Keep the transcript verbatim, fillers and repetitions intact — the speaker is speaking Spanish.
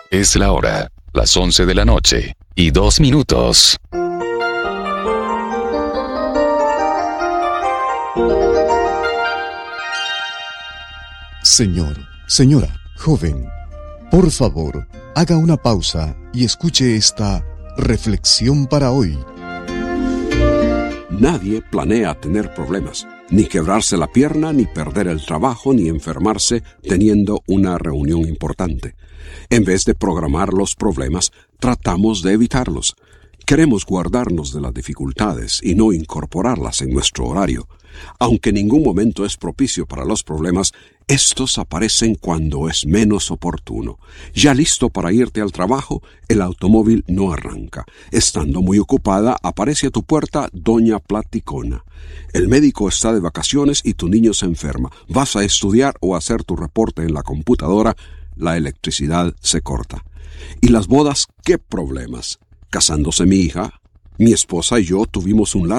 Es la hora, las once de la noche, y dos minutos. Señor, señora, joven, por favor, haga una pausa y escuche esta reflexión para hoy. Nadie planea tener problemas, ni quebrarse la pierna, ni perder el trabajo, ni enfermarse teniendo una reunión importante. En vez de programar los problemas, tratamos de evitarlos. Queremos guardarnos de las dificultades y no incorporarlas en nuestro horario. Aunque ningún momento es propicio para los problemas, estos aparecen cuando es menos oportuno. Ya listo para irte al trabajo, el automóvil no arranca. Estando muy ocupada, aparece a tu puerta Doña Platicona. El médico está de vacaciones y tu niño se enferma. Vas a estudiar o a hacer tu reporte en la computadora, la electricidad se corta. ¿Y las bodas? ¿Qué problemas? Casándose mi hija, mi esposa y yo tuvimos un largo